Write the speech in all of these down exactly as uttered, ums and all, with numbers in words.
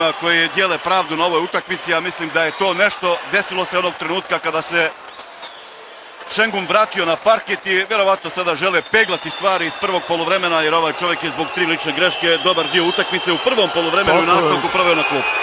koji dijele pravdu na ovoj utakmici, ja mislim da je to nešto desilo se onog trenutka kada se Šengun vratio na parket i vjerovatno sada žele peglati stvari iz prvog poluvremena, jer ovaj čovjek je zbog tri lične greške dobar dio utakmice u prvom poluvremenu i nastavku proveo na klub.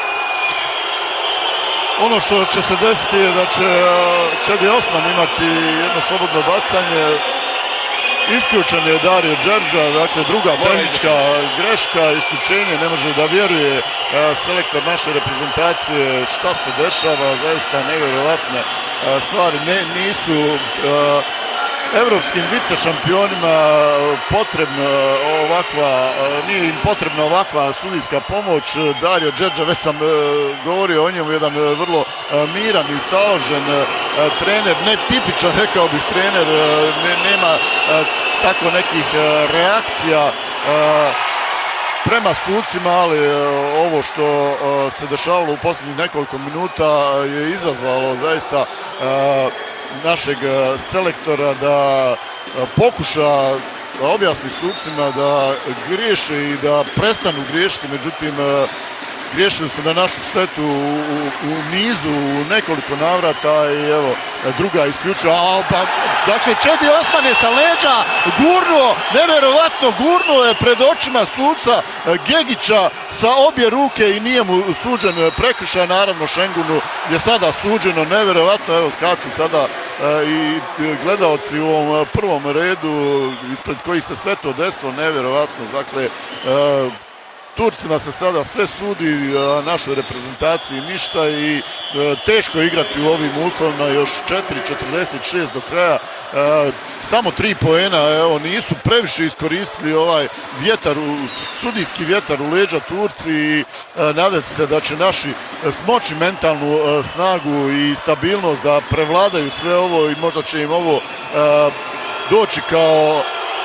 Ono što će se desiti je da će Čedi Osman imati jedno slobodno bacanje. Isključen je Dario Đerđa, dakle druga tehnička greška, isključenje, ne može da vjeruje selektor naše reprezentacije šta se dešava, zaista nevjerovatne stvari. Ne, nisu evropskim vice šampionima potrebna ovakva, nije im potrebna ovakva sudijska pomoć. Dario Đerđa, već sam govorio o njemu, jedan vrlo miran i staložen trener, netipičan, rekao bih, trener, ne, nema tako nekih reakcija prema sucima, ali ovo što se dešavalo u posljednjih nekoliko minuta je izazvalo zaista našeg selektora da pokuša da objasni sucima da griješe i da prestanu griješiti, međutim griješili su na našu štetu u, u, u nizu, u nekoliko navrata i evo, druga isključuje. A, pa, dakle, Čedi Osman je sa leđa gurnuo, nevjerovatno gurnuo je pred očima suca Gegića sa obje ruke i nije mu suđen prekršaj. Naravno, Šengunu je sada suđeno, nevjerovatno, evo, skaču sada e, i gledaoci u ovom prvom redu ispred kojih se sve to desilo, nevjerovatno, dakle, e, Turcima se sada sve sudi, našoj reprezentaciji ništa i teško igrati u ovim uslovima, još četiri četrdeset šest do kraja, samo tri poena, evo, nisu previše iskoristili ovaj vjetar, sudijski vjetar u leđa Turci i nadati se da će naši smoći mentalnu snagu i stabilnost da prevladaju sve ovo i možda će im ovo doći kao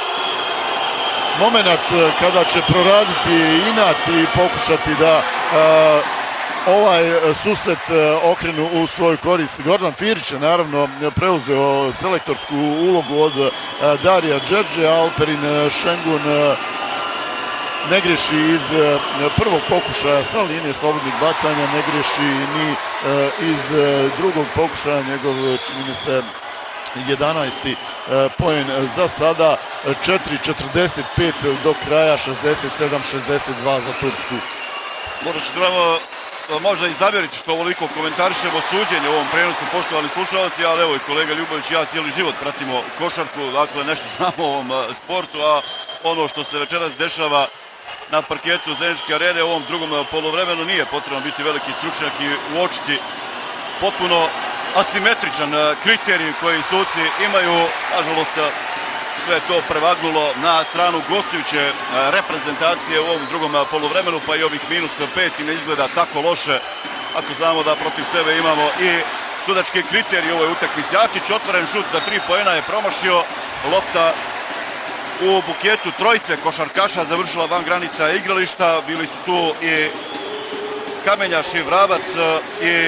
moment kada će proraditi inat i pokušati da uh, ovaj susret okrenu u svoju korist. Gordan Firić je naravno preuzeo selektorsku ulogu od uh, Darija Đerđe, a Alperin Šengun uh, ne griješi iz uh, prvog pokušaja sa linije slobodnih bacanja, ne griješi ni uh, iz uh, drugog pokušaja, njegov čini mi se jedanaesti poen za sada, četiri četrdeset pet do kraja, šezdeset sedam šezdeset dva za Tursku. Možda će trebamo možda i zamjeriti što ovoliko komentarišemo suđenje u ovom prenosu, poštovani slušalci, ali evo i kolega Ljubović i ja cijeli život pratimo košarku, dakle nešto znamo o ovom sportu, a ono što se večeras dešava na parketu Zeničke arene u ovom drugom poluvremenu nije potrebno biti veliki stručnjak i uočiti potpuno asimetričan kriterij koji suci imaju. Nažalost, sve to prevagnulo na stranu gostujuće reprezentacije u ovom drugom poluvremenu, pa i ovih minus pet i ne izgleda tako loše ako znamo da protiv sebe imamo i sudački kriterij u ovoj utakmici. Atić, otvoren šut za tri poena je promašio, lopta u buketu trojice košarkaša završila van granica igrališta, bili su tu i Kamenjaš i Vrabac i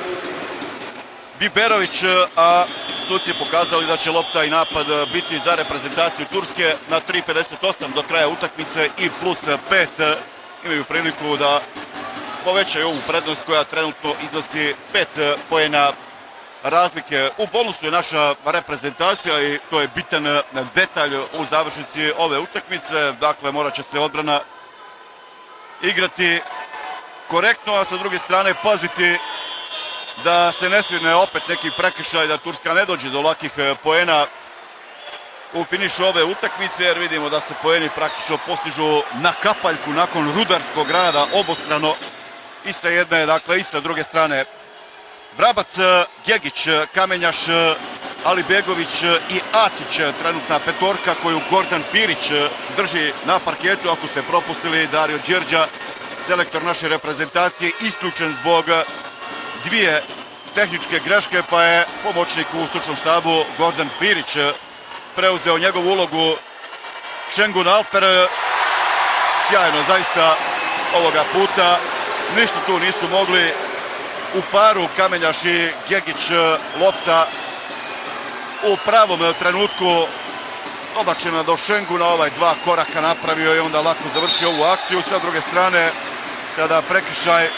Biberović, a suci pokazali da će lopta i napad biti za reprezentaciju Turske na tri pedeset osam do kraja utakmice i plus pet. Imaju priliku da povećaju ovu prednost koja trenutno iznosi pet poena razlike. U bonusu je naša reprezentacija i to je bitan detalj u završnici ove utakmice. Dakle, morat će se odbrana igrati korektno, a sa druge strane paziti da se ne svirne opet neki prekršaj, da Turska ne dođe do lakih poena u finišu ove utakmice, jer vidimo da se poeni praktično postižu na kapaljku nakon rudarskog rada obostrano i sa jedne, dakle i sa druge strane. Vrabac, Gegić, Kamenjaš, Alibegović i Atić, trenutna petorka koju Gordan Firić drži na parketu. Ako ste propustili, Dario Đerđa, selektor naše reprezentacije, isključen zbog dvije tehničke greške, pa je pomoćnik u stručnom štabu Gordan Firić preuzeo njegovu ulogu. Šengun Alper, sjajno zaista ovoga puta, ništa tu nisu mogli. U paru Kamenjaš i Gegić, lopta u pravom trenutku dobačena do Šenguna, ovaj dva koraka napravio i onda lako završio ovu akciju. Sa druge strane, sada prekršaj